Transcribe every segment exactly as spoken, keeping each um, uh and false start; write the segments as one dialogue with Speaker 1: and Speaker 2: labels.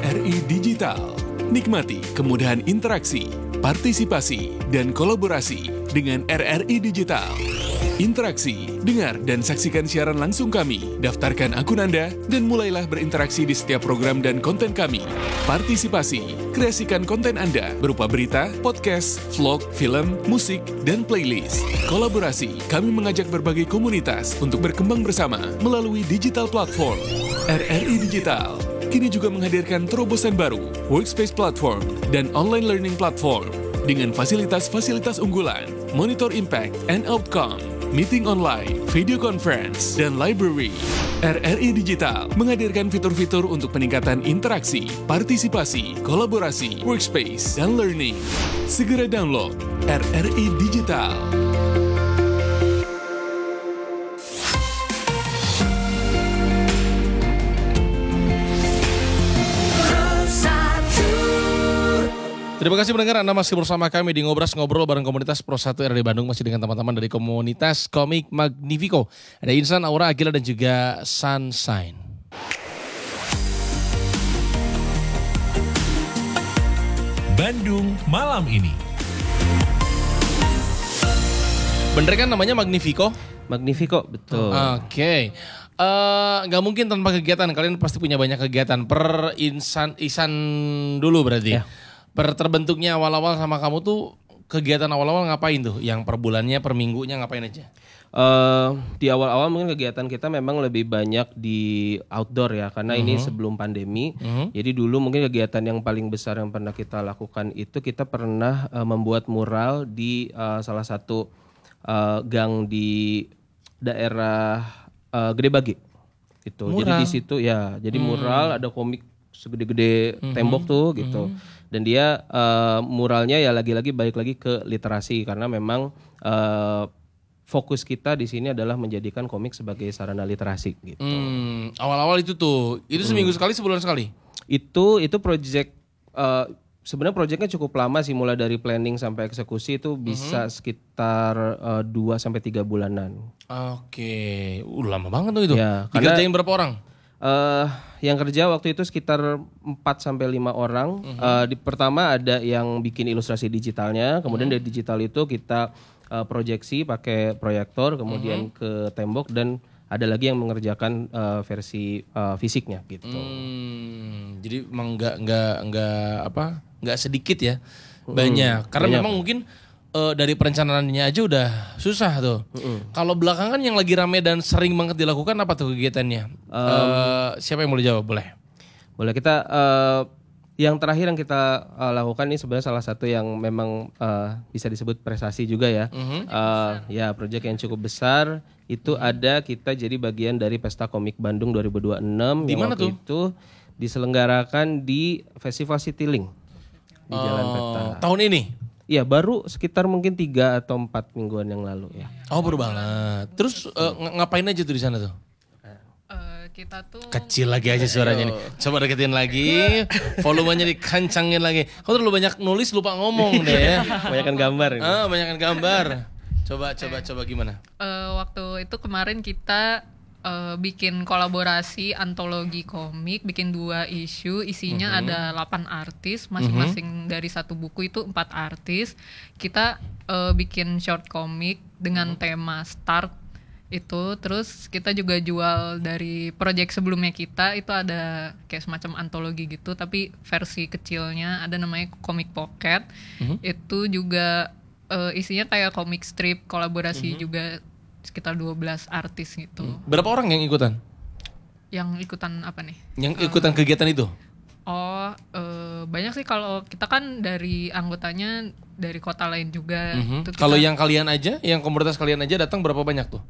Speaker 1: R I Digital. Nikmati kemudahan interaksi, partisipasi, dan kolaborasi dengan R R I Digital. Interaksi, dengar dan saksikan siaran langsung kami, daftarkan akun Anda, dan mulailah berinteraksi di setiap program dan konten kami. Partisipasi, kreasikan konten Anda berupa berita, podcast, vlog, film, musik, dan playlist. Kolaborasi, kami mengajak berbagai komunitas untuk berkembang bersama melalui digital platform. R R I Digital kini juga menghadirkan terobosan baru, workspace platform, dan online learning platform dengan fasilitas-fasilitas unggulan, monitor impact and outcome, meeting online, video conference, dan library. R R I Digital menghadirkan fitur-fitur untuk peningkatan interaksi, partisipasi, kolaborasi, workspace, dan learning. Segera download R R I Digital.
Speaker 2: Terima kasih pendengar, Anda masih bersama kami di Ngobras Ngobrol bareng komunitas Pro satu R D Bandung, masih dengan teman-teman dari komunitas Komik Magnifico. Ada Insan, Aura, Agila, dan juga Sunshine.
Speaker 3: Bandung malam ini.
Speaker 2: Bener kan namanya Magnifico?
Speaker 4: Magnifico, betul.
Speaker 2: Oke. Okay. Uh, gak mungkin tanpa kegiatan, kalian pasti punya banyak kegiatan. Per Insan, Isan dulu berarti. Ya. Per terbentuknya awal-awal sama kamu tuh kegiatan awal-awal ngapain tuh? Yang per bulannya, per minggunya ngapain aja?
Speaker 4: Uh, di awal-awal mungkin kegiatan kita memang lebih banyak di outdoor ya, karena uh-huh. ini sebelum pandemi. Uh-huh. Jadi dulu mungkin kegiatan yang paling besar yang pernah kita lakukan itu kita pernah uh, membuat mural di uh, salah satu uh, gang di daerah uh, Gede Bage. Gitu. Jadi di situ ya, jadi hmm. mural ada komik segede-gede uh-huh. tembok tuh gitu. Uh-huh. Dan dia uh, muralnya ya lagi-lagi balik lagi ke literasi, karena memang uh, fokus kita di sini adalah menjadikan komik sebagai sarana literasi gitu.
Speaker 2: Hmm, awal-awal itu tuh, itu seminggu hmm. sekali, sebulan sekali?
Speaker 4: Itu itu project uh, sebenarnya projectnya cukup lama sih, mulai dari planning sampai eksekusi itu bisa hmm. sekitar uh, dua sampai tiga bulanan.
Speaker 2: Oke, uh, lama banget tuh itu.
Speaker 4: Ya,
Speaker 2: dikerjain berapa orang?
Speaker 4: Uh, yang kerja waktu itu sekitar empat sampai lima orang. Uh-huh. Uh, di pertama ada yang bikin ilustrasi digitalnya, kemudian uh-huh. dari digital itu kita uh, proyeksi pakai proyektor, kemudian uh-huh. ke tembok, dan ada lagi yang mengerjakan uh, versi uh, fisiknya gitu.
Speaker 2: Hmm, jadi emang nggak nggak nggak apa nggak sedikit ya, banyak. Hmm, Karena banyak. Memang mungkin Uh, dari perencanaannya aja udah susah tuh. Mm-hmm. Kalau belakangan yang lagi rame dan sering banget dilakukan apa tuh kegiatannya? Um, uh, siapa yang mau dijawab? Boleh.
Speaker 4: Boleh kita. Uh, yang terakhir yang kita uh, lakukan ini sebenarnya salah satu yang memang uh, bisa disebut prestasi juga ya. Mm-hmm. Uh, ya, proyek yang cukup besar itu mm-hmm. ada kita jadi bagian dari Pesta Komik Bandung dua ribu dua puluh enam.
Speaker 2: Di mana tuh?
Speaker 4: Itu diselenggarakan di Festival Citylink di uh, Jalan Peta.
Speaker 2: Tahun ini?
Speaker 4: Iya, baru sekitar mungkin tiga atau empat mingguan yang lalu ya.
Speaker 2: Oh, baru banget. Terus uh, ng- ngapain aja tuh di sana tuh?
Speaker 5: Uh, kita tuh
Speaker 2: kecil lagi aja suaranya nih. Coba deketin lagi, volumenya dikencangin lagi. Kau terlalu banyak nulis lupa ngomong deh ya.
Speaker 4: Banyakan gambar. Ini.
Speaker 2: Ah, banyakan gambar. Coba coba coba gimana?
Speaker 5: Uh, waktu itu kemarin kita uh, bikin kolaborasi antologi komik, bikin dua isu, isinya uh-huh. ada delapan artis, masing-masing uh-huh. dari satu buku itu empat artis. Kita uh, bikin short komik dengan uh-huh. tema Start itu, terus kita juga jual dari project sebelumnya kita, itu ada kayak semacam antologi gitu, tapi versi kecilnya ada namanya Komik Pocket. Uh-huh. Itu juga uh, isinya kayak komik strip, kolaborasi uh-huh. juga sekitar dua belas artis gitu.
Speaker 2: Berapa orang yang ikutan?
Speaker 5: Yang ikutan apa nih?
Speaker 2: Yang ikutan uh, kegiatan itu?
Speaker 5: Oh, uh, banyak sih. Kalau kita kan dari anggotanya dari kota lain juga.
Speaker 2: Mm-hmm.
Speaker 5: Kita...
Speaker 2: Kalau yang kalian aja, yang komunitas kalian aja datang berapa banyak tuh?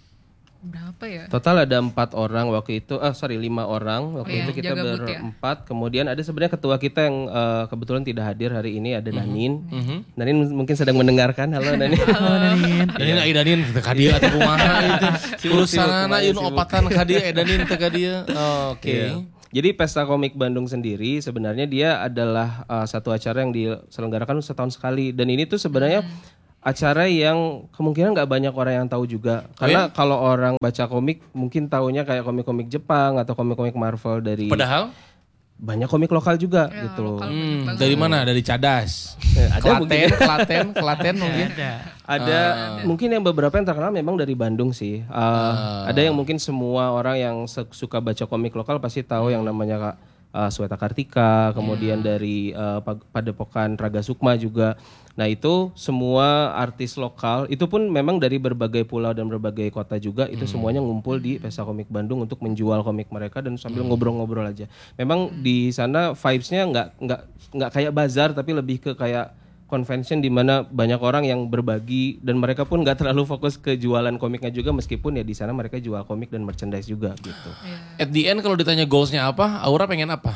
Speaker 5: Berapa ya?
Speaker 4: Total ada empat orang waktu itu, ah sorry lima orang waktu
Speaker 5: oh,
Speaker 4: itu
Speaker 5: iya,
Speaker 4: kita berempat. Ya. Kemudian ada sebenarnya ketua kita yang uh, kebetulan tidak hadir hari ini, ada mm-hmm. Nanin. Mm-hmm. Nanin mungkin sedang mendengarkan. Halo Nanin.
Speaker 2: Halo Nanin. Nanin ai Nanin teu ka dieu atuh kumaha itu. Urusanana ieu opatan ka dieu Nanin teu ka dieu. Oke.
Speaker 4: Jadi Pesta Komik Bandung sendiri sebenarnya dia adalah uh, satu acara yang diselenggarakan setahun sekali, dan ini tuh sebenarnya hmm. acara yang kemungkinan nggak banyak orang yang tahu juga. Karena oh ya? Kalau orang baca komik mungkin taunya kayak komik-komik Jepang atau komik-komik Marvel dari.
Speaker 2: Padahal?
Speaker 4: banyak komik lokal juga
Speaker 5: Ya,
Speaker 4: gitu.
Speaker 5: lokal.
Speaker 2: Hmm, dari mana? Dari Cadas.
Speaker 4: Eh, ada
Speaker 2: Klaten,
Speaker 4: mungkin.
Speaker 2: Klaten, Klaten mungkin.
Speaker 4: Ada mungkin yang beberapa yang terkenal memang dari Bandung sih. Uh, Ada yang mungkin semua orang yang se- suka baca komik lokal pasti tahu yang namanya Kak uh, Sweta Kartika, kemudian dari uh, Pag- Padepokan Raga Sukma juga. Nah itu semua artis lokal itu pun memang dari berbagai pulau dan berbagai kota juga itu semuanya ngumpul di Pesta Komik Bandung untuk menjual komik mereka dan sambil ngobrol-ngobrol aja. Memang di sana vibes-nya nggak nggak nggak kayak bazar tapi lebih ke kayak convention di mana banyak orang yang berbagi dan mereka pun nggak terlalu fokus ke jualan komiknya juga meskipun ya di sana mereka jual komik dan merchandise juga gitu.
Speaker 2: At the end kalau ditanya goalsnya apa, Aura pengen apa?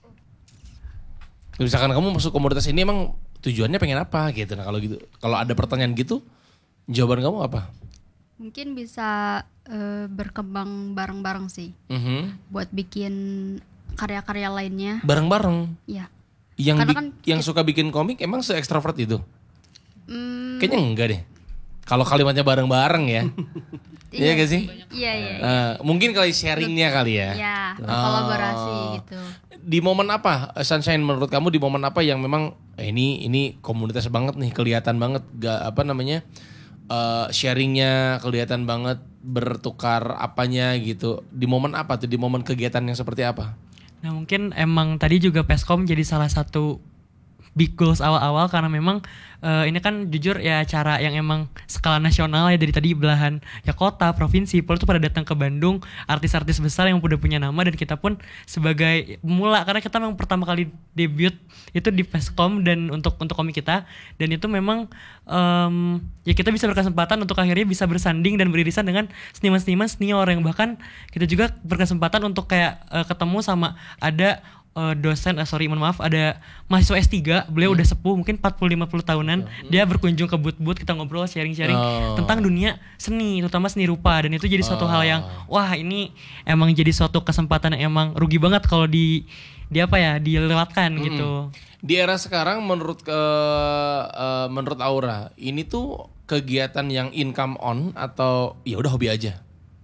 Speaker 2: Misalkan kamu masuk komunitas ini emang tujuannya pengen apa gitu. Nah kalau gitu, kalau ada pertanyaan gitu, jawaban kamu apa?
Speaker 6: Mungkin bisa eh, berkembang bareng-bareng sih.
Speaker 2: Mhm.
Speaker 6: Buat bikin karya-karya lainnya.
Speaker 2: Bareng-bareng.
Speaker 6: Ya.
Speaker 2: Yang
Speaker 6: Karena
Speaker 2: bi-
Speaker 6: kan
Speaker 2: yang suka bikin komik emang se-ekstrovert itu?
Speaker 6: Hmm,
Speaker 2: Kayaknya enggak deh. Kalau kalimatnya bareng-bareng ya. Iya gak sih?
Speaker 6: Iya, iya.
Speaker 2: Eh, mungkin kali sharingnya kali ya.
Speaker 6: Ya,
Speaker 2: Oh.
Speaker 6: kolaborasi gitu.
Speaker 2: Di momen apa eh, Sunshine menurut kamu di momen apa yang memang eh, ini ini komunitas banget nih kelihatan banget gak apa namanya eh, sharingnya kelihatan banget bertukar apanya gitu di momen apa tuh di momen kegiatan yang seperti apa?
Speaker 7: Nah mungkin emang tadi juga Peskom jadi salah satu big goals awal-awal karena memang eh, ini kan jujur ya acara yang emang skala nasional ya dari tadi belahan ya kota, provinsi, pol itu pada datang ke Bandung, artis-artis besar yang udah punya nama dan kita pun sebagai pemula karena kita memang pertama kali debut itu di Peskom dan untuk untuk komik kita dan itu memang em, ya kita bisa berkesempatan untuk akhirnya bisa bersanding dan beririsan dengan seniman-seniman senior yang bahkan kita juga berkesempatan untuk kayak eh, ketemu sama ada uh, dosen, uh, sorry mohon maaf, ada mahasiswa S tiga, beliau hmm. udah sepuh mungkin empat puluh lima puluh tahunan, hmm. dia berkunjung ke booth-booth, kita ngobrol sharing-sharing
Speaker 2: oh.
Speaker 7: tentang dunia seni, terutama seni rupa, dan itu jadi suatu
Speaker 2: oh.
Speaker 7: hal yang wah ini emang jadi suatu kesempatan yang emang rugi banget kalau di di apa ya dilewatkan hmm. gitu.
Speaker 2: Di era sekarang menurut ke uh, menurut Aura ini tuh kegiatan yang income on atau ya udah hobi aja?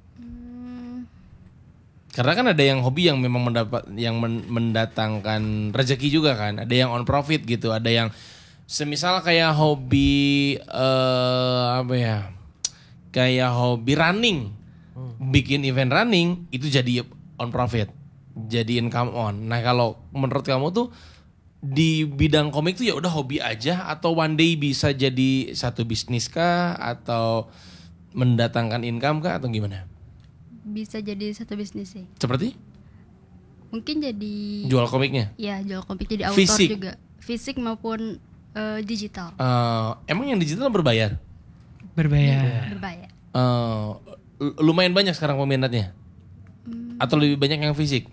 Speaker 2: Karena kan ada yang hobi yang memang mendapat yang men, mendatangkan rezeki juga kan. Ada yang on profit gitu, ada yang semisal kayak hobi uh, apa ya? Kayak hobi running. Bikin event running itu jadi on profit. Jadi income on. Nah, kalau menurut kamu tuh di bidang komik tuh ya udah hobi aja atau one day bisa jadi satu bisnis kah atau mendatangkan income kah atau gimana?
Speaker 6: Bisa jadi satu bisnis sih.
Speaker 2: Seperti?
Speaker 6: Mungkin jadi
Speaker 2: jual komiknya?
Speaker 6: Iya, jual komik jadi author
Speaker 2: Fisik?
Speaker 6: juga. Fisik maupun uh, digital.
Speaker 2: Uh, emang yang digital berbayar?
Speaker 7: Berbayar.
Speaker 6: Berbayar.
Speaker 2: Uh, lumayan banyak sekarang peminatnya? Hmm. Atau lebih banyak yang fisik?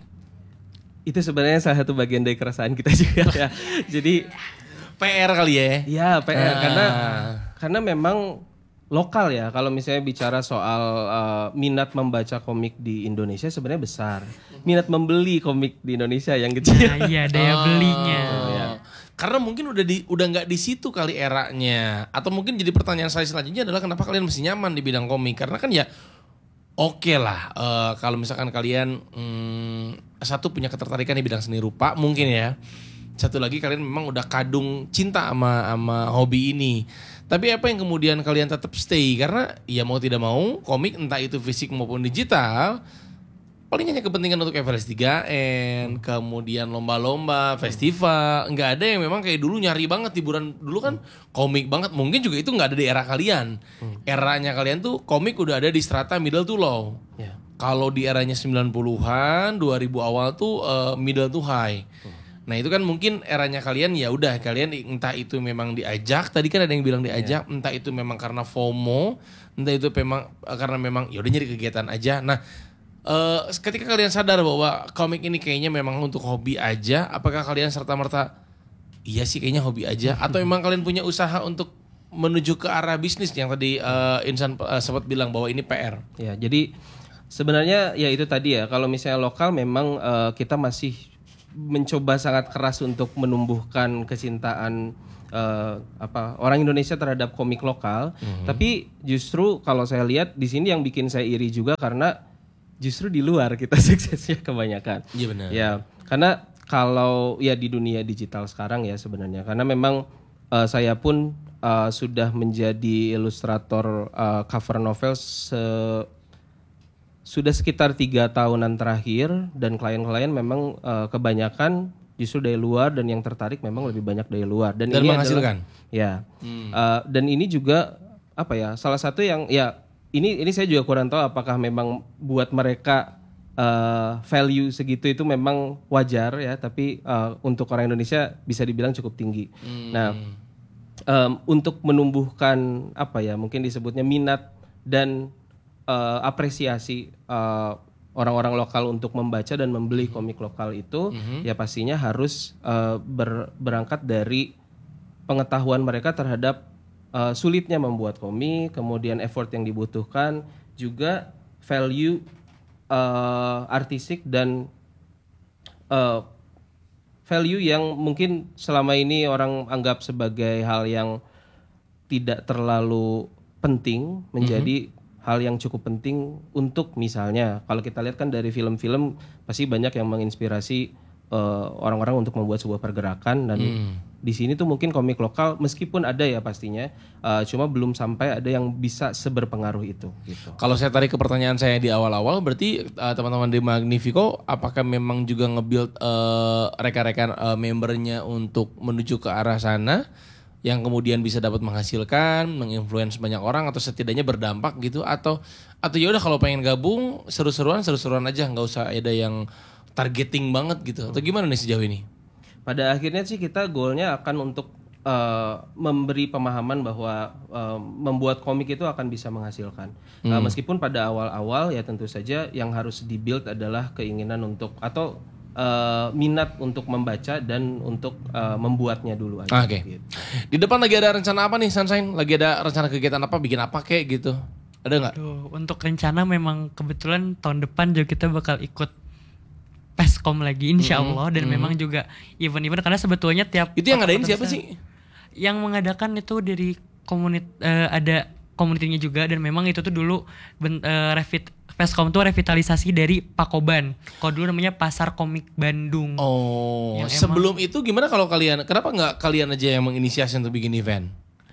Speaker 4: Itu sebenarnya salah satu bagian dari keresahan kita juga ya. Jadi
Speaker 2: P R kali ya?
Speaker 4: Iya P R
Speaker 2: ah.
Speaker 4: karena karena memang lokal ya. Kalau misalnya bicara soal uh, minat membaca komik di Indonesia sebenarnya besar. Minat membeli komik di Indonesia yang kecil.
Speaker 7: Nah, iya daya
Speaker 2: oh.
Speaker 7: belinya.
Speaker 2: Ya. Karena mungkin udah di udah nggak di situ kali eranya. Atau mungkin jadi pertanyaan saya selanjutnya adalah kenapa kalian mesti nyaman di bidang komik? Karena kan ya oke okay lah uh, kalau misalkan kalian hmm, satu punya ketertarikan di bidang seni rupa mungkin ya. Satu lagi kalian memang udah kadung cinta sama sama hobi ini. Tapi apa yang kemudian kalian tetap stay? Karena ya mau tidak mau komik entah itu fisik maupun digital paling hanya kepentingan untuk F L S tiga N, kemudian lomba-lomba, festival. Nggak ada yang memang kayak dulu nyari banget hiburan. Dulu kan komik banget. Mungkin juga itu nggak ada di era kalian. Eranya kalian tuh komik udah ada di strata middle to low.
Speaker 4: Ya.
Speaker 2: Kalau di eranya sembilan puluhan, dua ribu awal tuh uh, middle to high. Nah itu kan mungkin eranya kalian ya udah kalian entah itu memang diajak, tadi kan ada yang bilang diajak, yeah. entah itu memang karena FOMO, entah itu memang karena memang ya udah nyari kegiatan aja. Nah uh, ketika kalian sadar bahwa komik ini kayaknya memang untuk hobi aja, apakah kalian serta-merta iya sih kayaknya hobi aja, atau memang kalian punya usaha untuk menuju ke arah bisnis yang tadi uh, Insan uh, sempat bilang bahwa ini P R?
Speaker 4: Ya jadi sebenarnya ya itu tadi ya kalau misalnya lokal memang uh, kita masih mencoba sangat keras untuk menumbuhkan kecintaan uh, apa orang Indonesia terhadap komik lokal. Mm-hmm. Tapi justru kalau saya lihat di sini yang bikin saya iri juga karena justru di luar kita suksesnya kebanyakan.
Speaker 2: Iya benar.
Speaker 4: Ya, karena kalau ya di dunia digital sekarang ya sebenarnya, karena memang uh, saya pun uh, sudah menjadi ilustrator uh, cover novel se- sudah sekitar tiga tahunan terakhir, dan klien-klien memang uh, kebanyakan justru dari luar, dan yang tertarik memang lebih banyak dari luar, dan,
Speaker 2: Dan
Speaker 4: ini
Speaker 2: menghasilkan.
Speaker 4: adalah, ya hmm. uh, dan ini juga apa ya, salah satu yang ya ini ini saya juga kurang tahu apakah memang buat mereka uh, value segitu itu memang wajar ya, tapi uh, untuk orang Indonesia bisa dibilang cukup tinggi. Hmm. Nah, um, untuk menumbuhkan apa ya, mungkin disebutnya minat dan uh, apresiasi uh, orang-orang lokal untuk membaca dan membeli komik lokal itu, mm-hmm. ya pastinya harus uh, ber, berangkat dari pengetahuan mereka terhadap uh, sulitnya membuat komik, kemudian effort yang dibutuhkan, juga value uh, artistik dan uh, value yang mungkin selama ini orang anggap sebagai hal yang tidak terlalu penting menjadi mm-hmm. hal yang cukup penting untuk, misalnya kalau kita lihat kan dari film-film pasti banyak yang menginspirasi uh, orang-orang untuk membuat sebuah pergerakan, dan hmm. di sini tuh mungkin komik lokal meskipun ada ya pastinya, uh, cuma belum sampai ada yang bisa seberpengaruh itu gitu.
Speaker 2: Kalau saya tarik ke pertanyaan saya di awal-awal, berarti uh, teman-teman di Magnifico apakah memang juga nge-build uh, rekan-rekan uh, membernya untuk menuju ke arah sana, yang kemudian bisa dapat menghasilkan, menginfluence banyak orang, atau setidaknya berdampak gitu, atau atau ya udah kalau pengen gabung seru-seruan seru-seruan aja, nggak usah ada yang targeting banget gitu, atau gimana nih sejauh ini?
Speaker 4: Pada akhirnya sih kita goalnya akan untuk uh, memberi pemahaman bahwa uh, membuat komik itu akan bisa menghasilkan. Hmm. Uh, meskipun pada awal-awal ya tentu saja yang harus dibuild adalah keinginan untuk atau Uh, minat untuk membaca dan untuk uh, membuatnya dulu aja.
Speaker 2: Oke. Okay.
Speaker 4: Gitu.
Speaker 2: Di depan lagi ada rencana apa nih, Sunshine? Lagi ada rencana kegiatan apa? Bikin apa kek gitu? Ada nggak?
Speaker 7: Aduh, untuk rencana memang kebetulan tahun depan juga kita bakal ikut Peskom lagi, insya Allah, mm-hmm. dan mm-hmm. memang juga event-event, karena sebetulnya tiap
Speaker 2: itu yang ngadain siapa sih?
Speaker 7: Yang mengadakan itu dari komunit uh, ada komunitinya juga, dan memang itu tuh dulu ben, uh, revit Peskom tuh revitalisasi dari Pakoban. Kalau dulu namanya Pasar Komik Bandung.
Speaker 2: Oh, sebelum emang, itu gimana kalau kalian, kenapa nggak kalian aja yang menginisiasi untuk bikin event?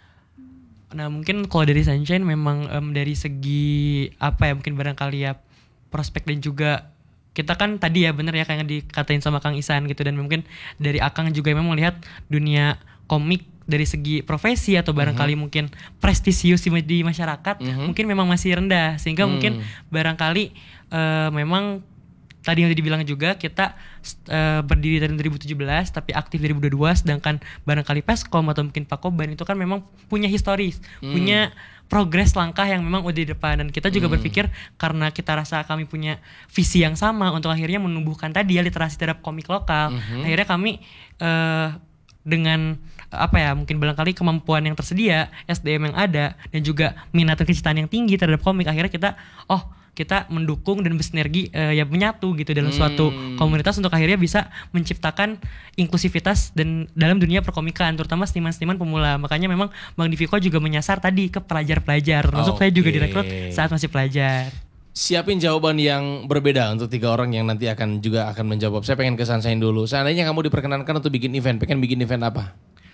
Speaker 7: Nah mungkin kalau dari Sunshine memang um, dari segi apa ya, mungkin barangkali ya prospek, dan juga kita kan tadi ya bener ya kayak dikatain sama Kang Isan gitu, dan mungkin dari Akang juga memang melihat dunia komik dari segi profesi atau barangkali mm-hmm. mungkin prestisius di, di masyarakat mm-hmm. mungkin memang masih rendah, sehingga mm. mungkin barangkali uh, memang tadi yang dibilang juga kita uh, berdiri dari dua ribu tujuh belas tapi aktif dari dua ribu dua puluh dua, sedangkan barangkali Peskom atau mungkin Pakoban itu kan memang punya historis, mm. punya progres langkah yang memang udah di depan, dan kita juga mm. berpikir karena kita rasa kami punya visi yang sama untuk akhirnya menumbuhkan tadi ya literasi terhadap komik lokal, mm-hmm. akhirnya kami uh, dengan apa ya, mungkin barangkali kemampuan yang tersedia, S D M yang ada, dan juga minat dan kecintaan yang tinggi terhadap komik, akhirnya kita oh kita mendukung dan bersinergi uh, ya menyatu gitu dalam hmm. suatu komunitas untuk akhirnya bisa menciptakan inklusivitas dan dalam dunia perkomikan, terutama seniman-seniman pemula. Makanya memang Magnifico juga menyasar tadi ke pelajar-pelajar, termasuk okay. saya juga direkrut saat masih pelajar.
Speaker 2: Siapin jawaban yang berbeda untuk tiga orang yang nanti akan juga akan menjawab. Saya pengen ke Sunshine dulu. Seandainya kamu diperkenankan untuk bikin event, pengen bikin event apa?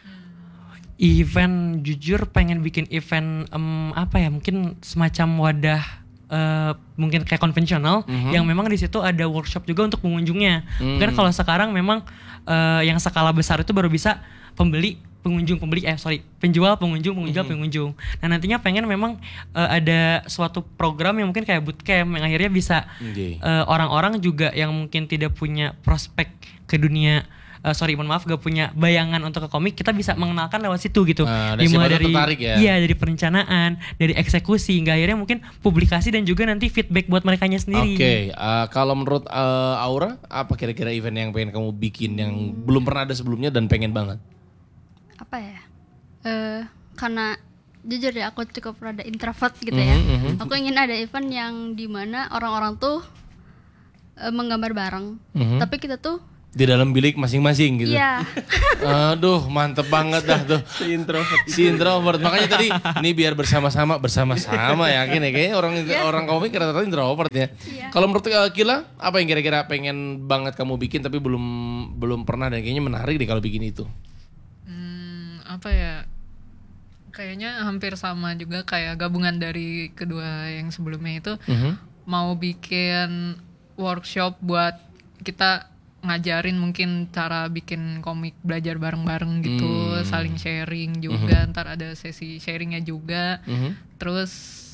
Speaker 7: Event, jujur pengen bikin event um, apa ya, mungkin semacam wadah uh, mungkin kayak konvensional, mm-hmm. yang memang di situ ada workshop juga untuk pengunjungnya. Mm. Mungkin kalau sekarang memang uh, yang skala besar itu baru bisa pembeli pengunjung pembeli eh sorry penjual pengunjung penjual mm-hmm. pengunjung. Nah nantinya pengen memang uh, ada suatu program yang mungkin kayak bootcamp yang akhirnya bisa okay. uh, orang-orang juga yang mungkin tidak punya prospek ke dunia uh, sorry mohon maaf gak punya bayangan untuk ke komik, kita bisa mengenalkan lewat situ gitu.
Speaker 2: Uh,
Speaker 7: dimulai dari
Speaker 2: ya?
Speaker 7: iya dari perencanaan, dari eksekusi, hingga akhirnya mungkin publikasi dan juga nanti feedback buat merekanya sendiri.
Speaker 2: Oke, okay. uh, kalau menurut uh, Aura apa kira-kira event yang pengen kamu bikin yang belum pernah ada sebelumnya dan pengen banget?
Speaker 6: Apa ya, uh, karena jujur ya aku cukup rada introvert gitu ya. Mm-hmm, mm-hmm. Aku ingin ada event yang dimana orang-orang tuh uh, menggambar bareng, mm-hmm. tapi kita tuh
Speaker 2: Di dalam bilik masing-masing gitu.
Speaker 6: Iya.
Speaker 2: Aduh, mantep banget dah tuh.
Speaker 4: Si introvert.
Speaker 2: Si introvert. Makanya tadi ini biar bersama-sama, bersama-sama yakin ya. Kayaknya orang orang komik rata-rata introvert ya.
Speaker 6: Iya.
Speaker 2: Kalau menurut uh, Kila, apa yang kira-kira pengen banget kamu bikin tapi belum belum pernah dan kayaknya menarik deh kalau bikin itu?
Speaker 5: Hmm, apa ya? Kayaknya hampir sama juga kayak gabungan dari kedua yang sebelumnya itu.
Speaker 2: Mhm.
Speaker 5: Mau bikin workshop buat kita ngajarin mungkin cara bikin komik, belajar bareng-bareng gitu,
Speaker 2: Hmm.
Speaker 5: saling sharing juga, ntar ada sesi sharingnya juga,
Speaker 2: Mhm.
Speaker 5: terus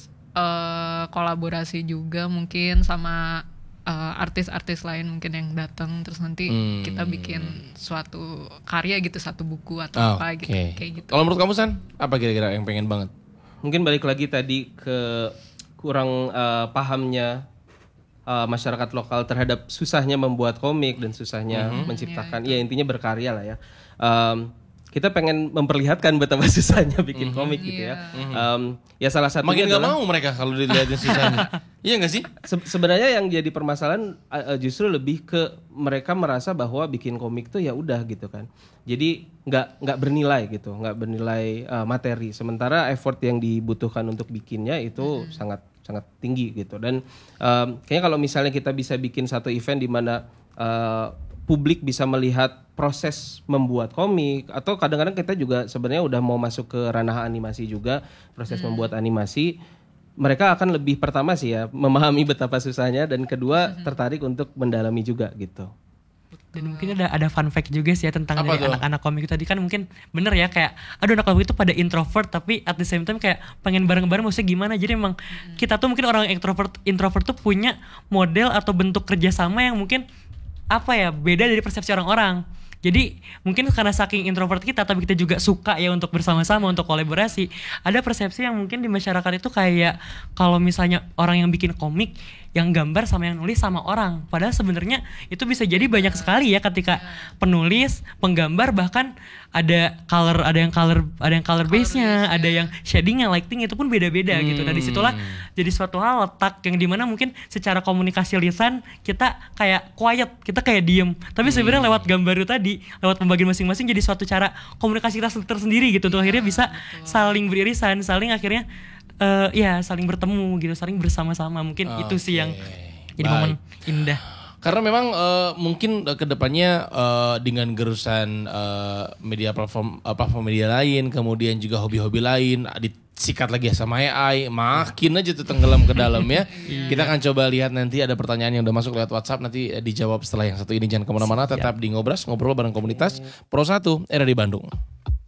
Speaker 5: eh, kolaborasi juga mungkin sama eh, artis-artis lain mungkin yang datang, terus nanti
Speaker 2: Hmm.
Speaker 5: kita bikin suatu karya gitu, satu buku atau
Speaker 2: Ah,
Speaker 5: apa
Speaker 2: Oke.
Speaker 5: gitu, kayak gitu.
Speaker 2: Kalau menurut kamu San, apa kira-kira yang pengen banget?
Speaker 4: Mungkin balik lagi tadi ke kurang eh, pahamnya eh, masyarakat lokal terhadap susahnya membuat komik dan susahnya menciptakan, ya intinya berkarya lah ya. Em, kita pengen memperlihatkan betapa susahnya bikin komik gitu ya. Em, ya salah satunya
Speaker 2: Makin nggak
Speaker 4: adalah
Speaker 2: mau mereka kalau dilihatin susahnya. Iya nggak sih?
Speaker 4: se- sebenarnya yang jadi permasalahan uh, uh, justru lebih ke mereka merasa bahwa bikin komik tuh ya udah gitu kan. Jadi nggak nggak bernilai gitu, nggak bernilai uh, materi. Sementara effort yang dibutuhkan untuk bikinnya itu sangat sangat tinggi gitu. Dan um, kayaknya kalau misalnya kita bisa bikin satu event di mana uh, publik bisa melihat proses membuat komik, atau kadang-kadang kita juga sebenarnya udah mau masuk ke ranah animasi juga, proses membuat animasi, mereka akan lebih pertama sih ya memahami betapa susahnya, dan kedua tertarik untuk mendalami juga gitu.
Speaker 7: Dan mungkin ada ada fun fact juga sih ya tentang
Speaker 2: Apa
Speaker 7: dari
Speaker 2: tuh?
Speaker 7: anak-anak komik tadi kan mungkin bener ya kayak aduh anak komik itu pada introvert tapi at the same time kayak pengen bareng-bareng maksudnya gimana, jadi emang kita tuh mungkin orang introvert introvert tuh punya model atau bentuk kerjasama yang mungkin apa ya beda dari persepsi orang-orang. Jadi mungkin karena saking introvert kita tapi kita juga suka ya untuk bersama-sama, untuk kolaborasi. Ada persepsi yang mungkin di masyarakat itu kayak kalau misalnya orang yang bikin komik, yang gambar sama yang nulis sama orang. Padahal sebenarnya itu bisa jadi banyak sekali ya ketika penulis, penggambar, bahkan ada color, ada yang color, ada yang color base-nya, ada yang shading-nya, lighting itu pun beda-beda gitu. Dari situlah jadi suatu hal letak yang dimana mungkin secara komunikasi lisan kita kayak quiet, kita kayak diem. Tapi sebenarnya lewat gambar itu tadi, lewat pembagian masing-masing jadi suatu cara komunikasi kita tersendiri gitu. Untuk akhirnya bisa saling beririsan, saling akhirnya uh, ya saling bertemu gitu, saling bersama-sama. Mungkin itu sih yang jadi
Speaker 2: Baik.
Speaker 7: momen indah.
Speaker 2: Karena memang uh, mungkin uh, kedepannya uh, dengan gerusan uh, media platform uh, platform media lain, kemudian juga hobi-hobi lain, disikat lagi sama A I, makin aja tuh tenggelam ke dalam ya. Kita akan coba lihat nanti ada pertanyaan yang udah masuk lewat WhatsApp, nanti uh, dijawab setelah yang satu ini. Jangan kemana-mana, tetap di Ngobras, ngobrol bareng komunitas Pro satu, era di Bandung.